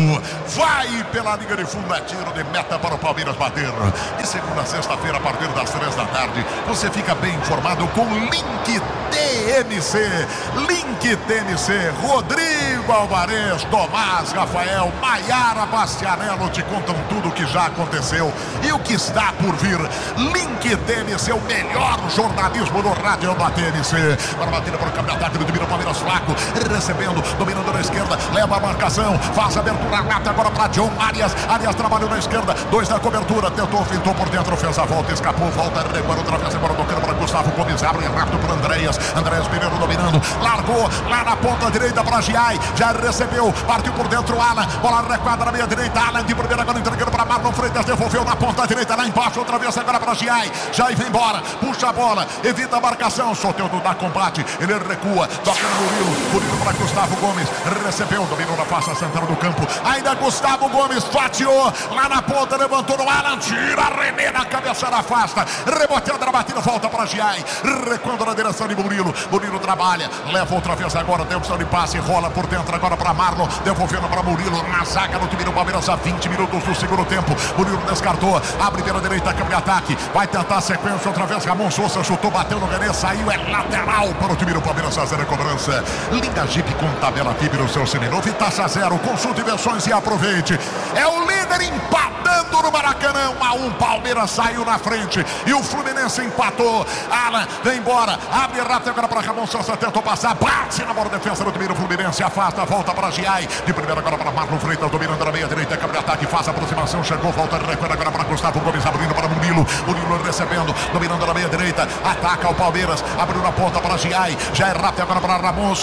vai pela linha de fundo, é tiro de meta para o Palmeiras bater. De segunda a sexta-feira, a partir das três da tarde, você fica bem informado com Link T M C. Link T M C, Rodrigo Alvarez, Tomás Rafael, Maiara Bastianello te contam tudo o que já aconteceu e o que está por vir. Link T M C, o melhor jornalismo no rádio da T M C. Para bater para o campo de ataque do time do Palmeiras, Flaco, recebendo, dominando na esquerda, leva a marcação, faz a abertura rata agora para John Arias. Arias trabalhou na esquerda, dois na cobertura, tentou, fintou por dentro, fez a volta, escapou, volta, recuando outra vez, agora tocando para Gustavo Gomes, abre rápido para Andréas. Andréas primeiro dominando, largou lá na ponta direita para Giai, já recebeu, partiu por dentro, Alan, bola recuada na meia direita, Alan de primeira agora entregando para Marlon Freitas, devolveu na ponta direita, lá embaixo, outra vez agora para Giai, Giai vem embora, puxa a bola, evita a marcação, Soteldo dá combate, ele recua, toca no Murilo, Murilo para Gustavo Gomes, recebeu, dominou na faixa central do campo, ainda Gustavo Gomes, fatiou, lá na ponta, levantou no Alan, tira René na cabeça da afasta, reboteando a batida, volta para Giai, recuando na direção de Murilo, Murilo trabalha, leva outra vez agora, tem opção de passe, rola por dentro agora para Marlon, devolvendo para Murilo, na zaga do time do Palmeiras a vinte minutos do segundo tempo, Murilo descartou, abre pela direita, câmbio de ataque, vai tentar a sequência, outra vez Ramon Sousa, chutou, bateu no René, saiu, é lateral para o time do Palmeiras fazer a cobrança. Liga Jeep com tabela F I P no seu seminovo e taxa zero, consulte versões e aproveite, é o líder empatando no Maracanã, um a um, Palmeiras saiu na frente e o Fluminense empatou, Alan vem embora, abre rápido agora para Ramon Sousa, tentou passar, bate na bola, defesa do time do Fluminense, afasta, volta para Giai, de primeira agora para Marlon Freitas, dominando na meia direita, câmbio de ataque, faz a aproximação, chegou, volta, recua agora para Gustavo Gomes, abrindo para Murilo, Murilo recebendo, dominando na meia direita, ataca o Palmeiras, abriu na ponta para Giai, já é rápido agora para Ramon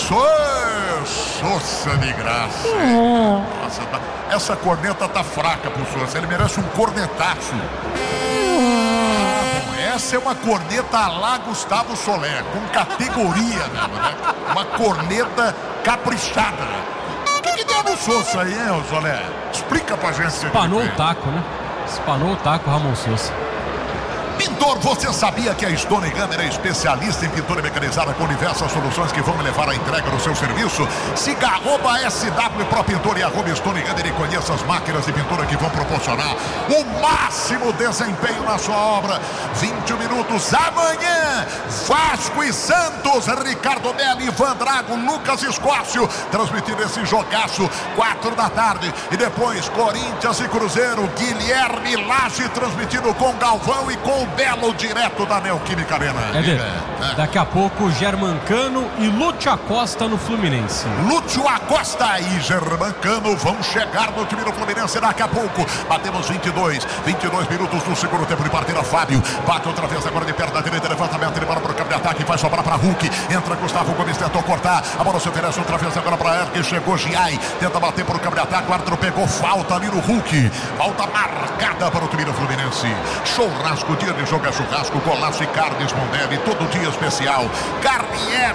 Sousa de graça. Nossa, essa corneta tá fraca pro Sousa, ele merece um cornetaço. essa é uma corneta lá Gustavo Soler, com categoria mesmo, né? Uma corneta caprichada. O que, que deu no Sousa aí, hein, Soler? Explica pra gente. Espanou o taco, né? Espanou o taco, Ramon Sousa. Pintor, você sabia que a Stone Gummer é especialista em pintura mecanizada com diversas soluções que vão levar a entrega do seu serviço? Siga arroba S W Pro Pintor e arroba Stone Gummer e conheça as máquinas de pintura que vão proporcionar o máximo desempenho na sua obra. vinte minutos amanhã, Vasco e Santos, Ricardo Belli, Ivan Drago, Lucas Escócio, transmitindo esse jogaço, quatro da tarde. E depois, Corinthians e Cruzeiro, Guilherme Lage transmitindo com Galvão e com o Belo, direto da Neoquímica Arena. É, é. Daqui a pouco, Germancano e Lúcio Acosta no Fluminense. Lúcio Acosta e Germancano vão chegar no time do Fluminense daqui a pouco. Batemos vinte e dois, vinte e dois minutos do segundo tempo de partida. Fábio bate outra vez agora de perna direita, levantamento, ele bola para o campo de ataque, vai sobrar para Hulk. Entra Gustavo Gomes, tentou cortar, a bola se oferece outra vez agora para Ergue, chegou Giai, tenta bater para o campo de ataque, o árbitro pegou falta ali no Hulk. Falta marcada para o time do Fluminense. Churrasco, dia de jogo é churrasco, golaço e carnes Mondelli, todo dia especial. Carne é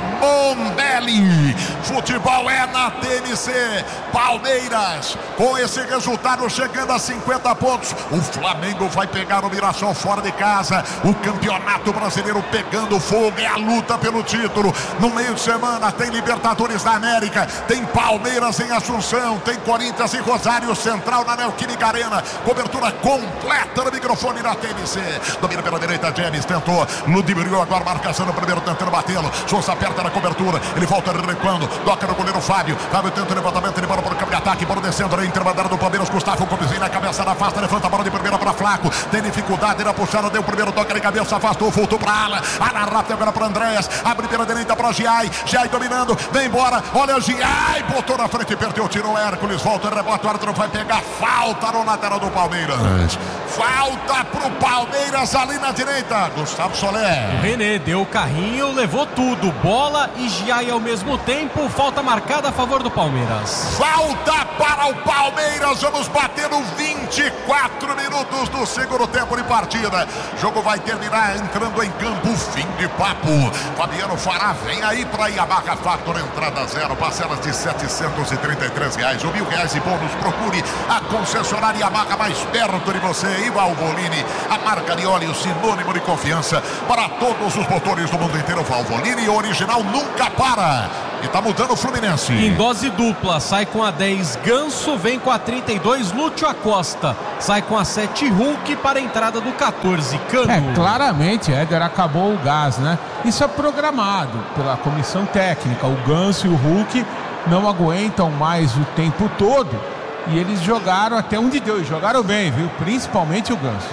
Mondelli. Futebol é na T N C. Palmeiras, com esse resultado chegando a cinquenta pontos. O Flamengo vai pegar o Mirassol fora de casa. O Campeonato Brasileiro pegando fogo, é a luta pelo título. No meio de semana tem Libertadores da América, tem Palmeiras em Assunção, tem Corinthians e Rosário Central na Neoquímica Arena. Cobertura completa no microfone da T N C. Domina pela direita, James tentou, ludibriou agora, marcação no primeiro, tentando batê-lo. Sousa aperta na cobertura, ele volta recuando, toca no goleiro Fábio. Fábio tenta o levantamento, ele bola para o campo de ataque, bola descendo na intermandada do Palmeiras. Gustavo Gomes vem na cabeça, na afasta, levanta a bola de primeira para Flaco. Tem dificuldade na puxada, deu o primeiro toque de cabeça, afastou, voltou para ala. Ala rápida agora para Andréas, abre pela direita para Giai. Giai dominando, vem embora, olha o Giai, botou na frente, perdeu, tirou Hércules, volta, rebote, o árbitro vai pegar falta no lateral do Palmeiras. Falta pro Palmeiras ali na direita, Gustavo Soler. O René deu o carrinho, levou tudo, bola e Giai ao mesmo tempo, falta marcada a favor do Palmeiras. Falta para o Palmeiras, vamos bater no vinte e quatro minutos do segundo tempo de partida. O jogo vai terminar entrando em campo, fim de papo. Fabiano Fará vem aí para Yamaha Factor, entrada zero, parcelas de setecentos e trinta e três reais, ou mil reais e bônus. Procure a concessionária Yamaha mais perto de você. E Valvoline, a marca de óleo sinônimo de confiança para todos os motores do mundo inteiro. Valvoline, original, nunca para. E tá mudando o Fluminense. Em dose dupla, sai com a dez Ganso, vem com a trinta e dois Lúcio Acosta, sai com a sete Hulk para a entrada do quatorze Cano. É, claramente, Éder, acabou o gás, né? Isso é programado pela comissão técnica. O Ganso e o Hulk não aguentam mais o tempo todo e eles jogaram até onde deu, e jogaram bem, viu? Principalmente o Ganso.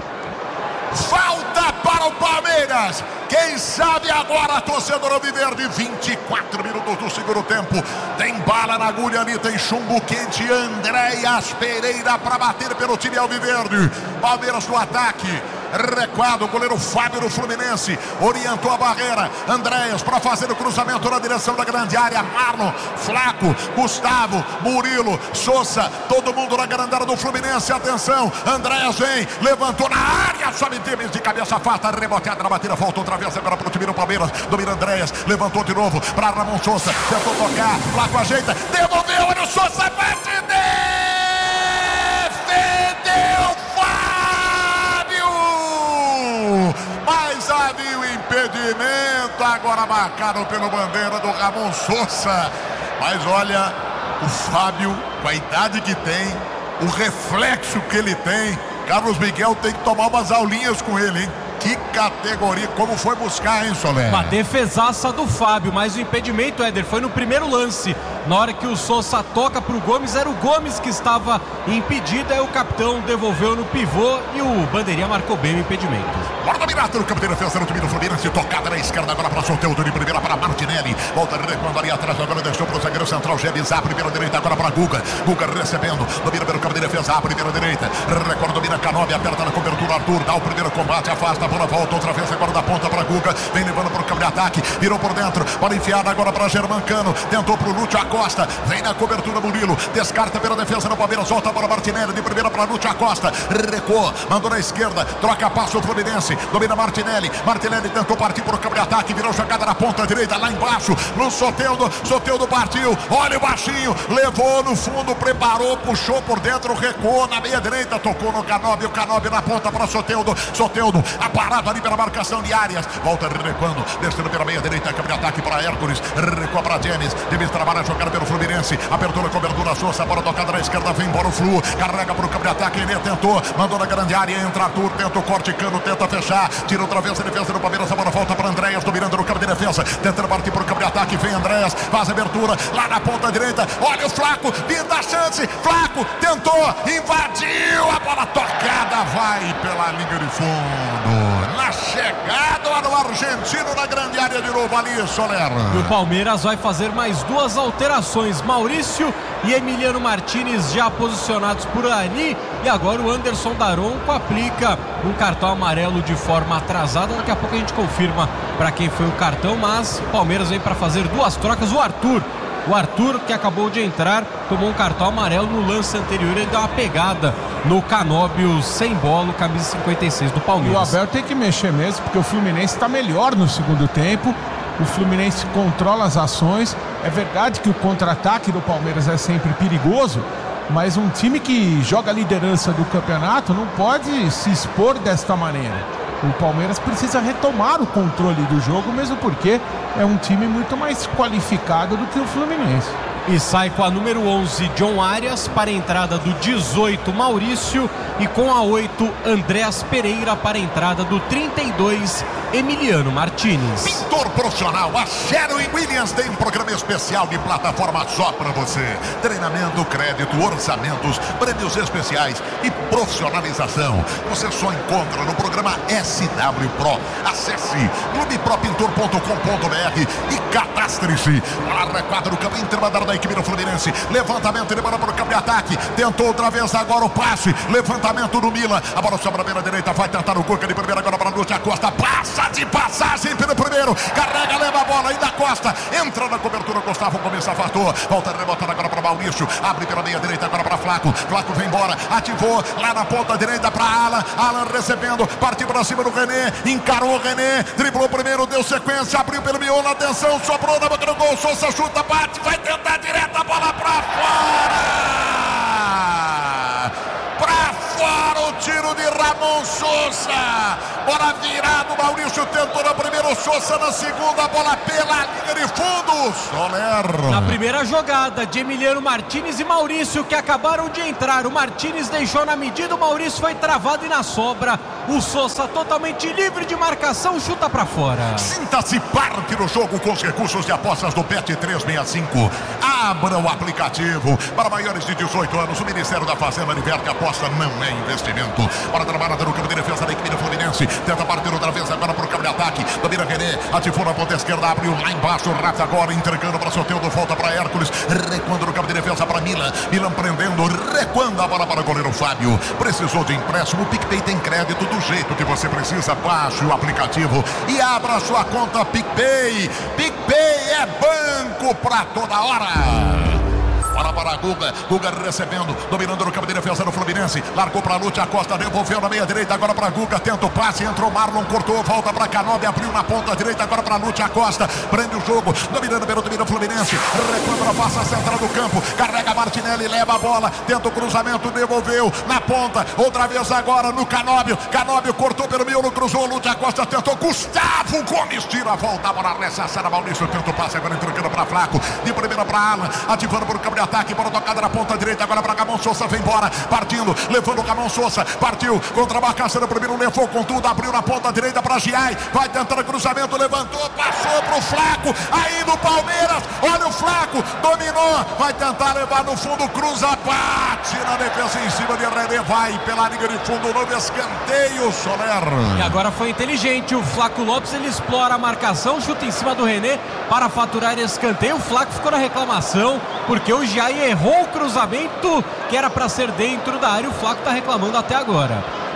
Falta para o Palmeiras. Quem sabe agora, torcedor alviverde, vinte e quatro minutos do segundo tempo. Tem bala na agulha ali, tem chumbo quente. Andréas Pereira para bater pelo time alviverde. Palmeiras no ataque. Recuado, o goleiro Fábio do Fluminense orientou a barreira. Andréas para fazer o cruzamento na direção da grande área. Marlon, Flaco, Gustavo, Murilo, Sousa, todo mundo na grande área do Fluminense. Atenção, Andréas vem, levantou na área, sobe Temes de cabeça, afasta, reboteada na batida, volta outra vez agora para o time do Palmeiras. Domina Andréas, levantou de novo para Ramon Sousa, tentou tocar, Flaco ajeita, devolveu, olha o Sousa, bate, defendeu, mas havia o impedimento, agora marcado pelo bandeira do Ramon Sousa. Mas olha, o Fábio, com a idade que tem, o reflexo que ele tem, Carlos Miguel tem que tomar umas aulinhas com ele, hein? Que categoria, como foi buscar, hein, Soler? Uma defesaça do Fábio, mas o impedimento, Éder, foi no primeiro lance. Na hora que o Sousa toca pro Gomes, era o Gomes que estava impedido, aí o capitão devolveu no pivô e o bandeirinha marcou bem o impedimento. Bora dominar no campo de defesa no time do Fluminense, tocada na esquerda agora para Soteldo, de primeira para Martinelli, volta recuando ali atrás, agora deixou pro zagueiro central, Gemes, a primeira direita agora para Guga, Guga recebendo, domina pelo campo de defesa, a primeira direita, recorda, domina Canóbia, aperta na cobertura, Arthur, dá o primeiro combate, afasta, a bola volta outra vez agora da ponta para Guga, vem levando pro campo de ataque, virou por dentro, bola enfiada agora para Germancano, tentou pro Lúcio, Acosta, vem na cobertura Murilo, descarta pela defesa do Palmeiras, volta a bola Martinelli, de primeira para Lúcio Acosta, recuou, mandou na esquerda, troca passo o Fluminense, domina Martinelli, Martinelli tentou partir para o campo de ataque, virou jogada na ponta direita, lá embaixo, no Soteldo, Soteldo partiu, olha o baixinho, levou no fundo, preparou, puxou por dentro, recuou na meia direita, tocou no Canóbio, Canóbio na ponta para Soteldo, Soteldo, aparado ali pela marcação de Arias, volta recuando, descendo pela meia direita, campo de ataque para Hércules, recua para Denis, Denis trabalha a jogada pelo Fluminense, abertura, cobertura, Souza, bola tocada na esquerda, vem embora o Flu, carrega para o campo de ataque, ele tentou, mandou na grande área, entra Arthur, tenta o corte, Cano, tenta fechar, tira outra vez a defesa do Palmeiras, a bola volta para Andréas, dominando no campo de defesa, tentando partir para o campo de ataque, vem Andréas, faz a abertura, lá na ponta direita, olha o Flaco, vinda a chance, Flaco, tentou, invadiu, a bola tocada, vai pela linha de fundo, na chegada, olha o argentino na grande área de novo ali, Soler. E o Palmeiras vai fazer mais duas alterações, Maurício e Emiliano Martinez já posicionados por ali, e agora o Anderson Daronco aplica um cartão amarelo de forma atrasada, daqui a pouco a gente confirma para quem foi o cartão, mas o Palmeiras vem para fazer duas trocas, o Arthur O Arthur, que acabou de entrar, tomou um cartão amarelo no lance anterior. Ele deu uma pegada no Canóbio sem bola, camisa cinquenta e seis do Palmeiras. E o Abel tem que mexer mesmo, porque o Fluminense está melhor no segundo tempo. O Fluminense controla as ações. É verdade que o contra-ataque do Palmeiras é sempre perigoso, mas um time que joga a liderança do campeonato não pode se expor desta maneira. O Palmeiras precisa retomar o controle do jogo, mesmo porque é um time muito mais qualificado do que o Fluminense. E sai com a número onze, John Arias, para a entrada do dezoito, Maurício, e com a oito, Andréas Pereira, para a entrada do trinta e dois, Emiliano Martinez. Pintor profissional, a Sherwin Williams tem um programa especial de plataforma só para você. Treinamento, crédito, orçamentos, prêmios especiais e profissionalização. Você só encontra no programa S W Pro. Acesse clube pro pintor ponto com ponto b r e cadastre-se. Arra quatro no campo intermandado da equipe do Fluminense. Levantamento, ele bola para o campo de ataque. Tentou outra vez agora o passe. Levantamento do Milan. A bola sobra na direita, vai tentar o Cuca de primeira agora para Lúcio Acosta. Passa de passagem pelo primeiro, carrega, leva a bola, ainda Costa, entra na cobertura, Gustavo Gomes afastou, volta rebotando agora para Maurício, abre pela meia direita agora para Flaco, Flaco vem embora, ativou, lá na ponta direita para Alan, Alan recebendo, partiu para cima do René, encarou o René, driblou primeiro, deu sequência, abriu pelo miolo, atenção, sobrou na boca do gol, Souza chuta, bate, vai tentar direto, a bola para fora! Para fora o tiro de Ramon Souza, bola virado, Maurício tentou na primeira, o Souza na segunda, bola pela linha de fundo, Soler. Na primeira jogada de Emiliano Martinez e Maurício, que acabaram de entrar, o Martinez deixou na medida, o Maurício foi travado e na sobra, o Souza totalmente livre de marcação, chuta pra fora. Sinta-se parte do jogo com os recursos de apostas do Bet trezentos e sessenta e cinco. Abra o aplicativo. Para maiores de dezoito anos, o Ministério da Fazenda libera que aposta não é investimento. Para trabalhar no campo de defesa da equipe do Fluminense. Tenta partir outra vez agora para o campo de ataque. Domina René, ativou na ponta esquerda, abriu lá embaixo, Rafa agora entregando para Soteldo, volta para Hércules, recuando no campo de defesa para Milan. Milan prendendo, recuando a bola para o goleiro Fábio. Precisou de empréstimo, o PicPay tem crédito do jeito que você precisa. Baixe o aplicativo e abra sua conta PicPay. PicPay é banco para toda hora. Bola para Guga, Guga recebendo, dominando no campo de defesa do Fluminense, largou para Lúcio Acosta, devolveu na meia direita, agora para Guga, tenta o passe, entrou Marlon, cortou, volta para Canóbio, abriu na ponta direita, agora para Lúcio Acosta, prende o jogo, dominando pelo domínio Fluminense, recuando na passa central do campo, carrega Martinelli, leva a bola, tenta o cruzamento, devolveu na ponta, outra vez agora no Canóbio, Canóbio cortou pelo miolo, cruzou, Lúcio Acosta tentou, Gustavo Gomes tira a volta, a bola ressaçada, Maurício tenta o passe, agora entregando para Flaco, de primeira para Alan, ativando por campo de ataque, bola tocada na ponta direita, agora para Ramon Souza, vem embora, partindo, levando o Ramon Souza, partiu, contra a marcação do primeiro, levou com tudo, abriu na ponta direita para Giai, vai tentando cruzamento, levantou, passou pro Flaco, aí no Palmeiras, olha o Flaco, dominou, vai tentar levar no fundo, cruza, bate na defesa em cima de René, vai pela linha de fundo, novo escanteio, Soler. E agora foi inteligente, o Flaco Lopes, ele explora a marcação, chuta em cima do René para faturar escanteio, o Flaco ficou na reclamação, porque o Giai errou o cruzamento que era para ser dentro da área, o Flaco está reclamando até agora.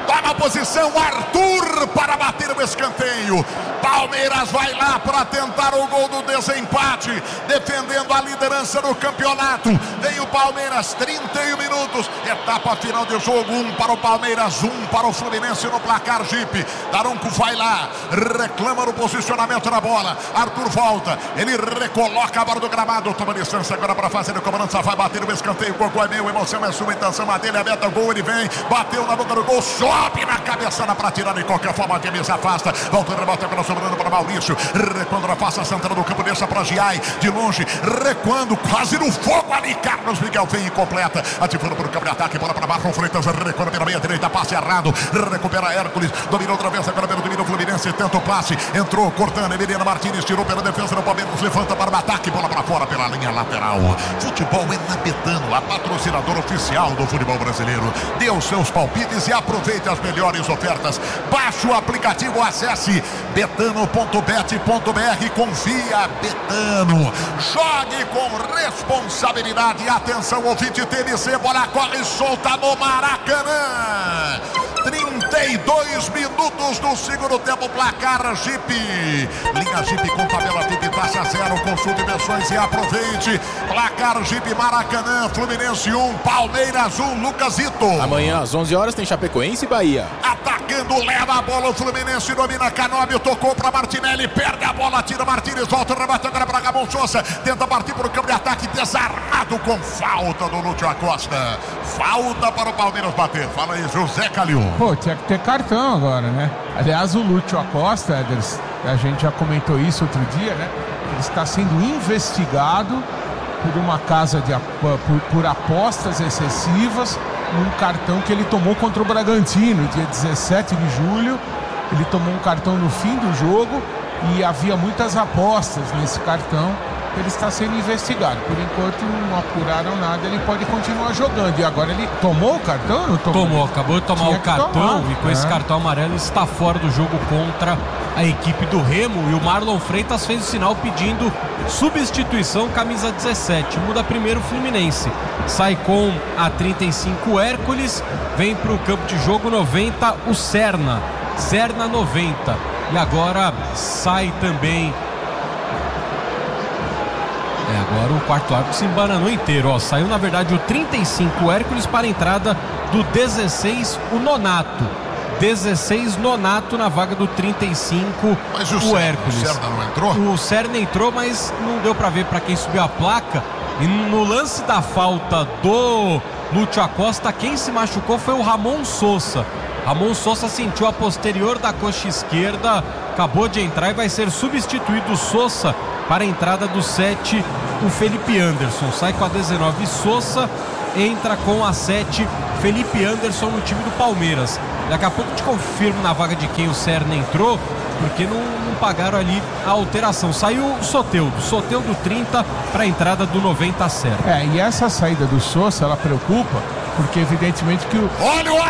Toma posição Arthur para bater o escanteio. Palmeiras vai lá para tentar o gol do desempate, defendendo a liderança do campeonato. Vem o Palmeiras, trinta e um minutos, etapa final de jogo, um para o Palmeiras, um para o Fluminense no placar Jeep. Daronco vai lá, reclama no posicionamento da bola. Arthur volta, ele recoloca a bola do gramado, toma distância agora para fazer a cobrança, vai bater o escanteio. O gol é meu, emoção é sua, intenção a dele, a meta, gol, ele vem, bateu na boca do gol, sobe na cabeçada para tirar de qualquer forma, a camisa afasta, volta, rebota agora sobrando para Maurício, recuando, afasta a central do campo, deixa para Giai, de longe, recuando, quase no fogo ali, Carlos Miguel vem e completa, ativando para o campo de ataque, bola para Marlon Freitas, recuando pela meia direita, passe errado, recupera Hércules, dominou outra vez, agora pelo domínio Fluminense, tenta o passe, entrou, cortando, Emiliano Martins, tirou pela defesa do Palmeiras, levanta para o ataque, bola para fora pela linha lateral. Futebol é na Betano, a patrocinadora oficial do futebol brasileiro. Dê os seus palpites e aproveite as melhores ofertas. Baixe o aplicativo, acesse betano ponto bet ponto br, confia Betano. Jogue com responsabilidade. Atenção, ouvinte T N C, bola corre solta no Maracanã. trinta e dois minutos do segundo tempo, placar Jeep. Linha Jeep com tabela T I P, taxa zero, consulte versões e aproveite. Placar Jeep Maracanã, Fluminense um, Palmeiras um, Lucasito. Amanhã às onze horas tem Chapecoense e Bahia. Atacando, leva a bola, o Fluminense domina, Canóbio tocou para Martinelli, perde a bola, tira Martínez, volta, rebate agora para Ramon Sousa, tenta partir para o campo de ataque, desarmado com falta do Lúcio Acosta. Falta para o Palmeiras bater. Fala aí, José Calil. Pô, tinha que ter cartão agora, né? Aliás, o Lúcio Acosta, Eders, a gente já comentou isso outro dia, né? Ele está sendo investigado por uma casa de por, por apostas excessivas num cartão que ele tomou contra o Bragantino, dia dezessete de julho. Ele tomou um cartão no fim do jogo e havia muitas apostas nesse cartão. Ele está sendo investigado. Por enquanto não apuraram nada, ele pode continuar jogando. E agora ele tomou o cartão? Não tomou? Tomou, acabou de tomar Tinha o cartão tomar. E com é. esse cartão amarelo está fora do jogo contra a equipe do Remo. E o Marlon Freitas fez o sinal pedindo substituição, camisa dezessete. Muda primeiro o Fluminense. Sai com a trinta e cinco Hércules, vem para o campo de jogo noventa o Serna. Serna noventa. E agora sai também. É, agora o quarto árbitro se embananou inteiro, ó. Saiu na verdade o trinta e cinco Hércules para a entrada do dezesseis o Nonato. dezesseis Nonato na vaga do trinta e cinco mas o, o Serna, Hércules. O Serna não entrou? O Serna entrou, mas não deu para ver para quem subiu a placa. E no lance da falta do Lúcio Acosta, quem se machucou foi o Ramon Sousa. Ramon Sousa sentiu a posterior da coxa esquerda, acabou de entrar e vai ser substituído Sousa para a entrada do sete, o Felipe Anderson. Sai com a dezenove Sousa, entra com a sete, Felipe Anderson no time do Palmeiras. Daqui a pouco te confirmo na vaga de quem o Serna entrou, porque não, não pagaram ali a alteração. Saiu o Soteldo, Soteldo trinta para a entrada do noventa Serna. É, e essa saída do Sousa, ela preocupa, porque evidentemente que o... Olha o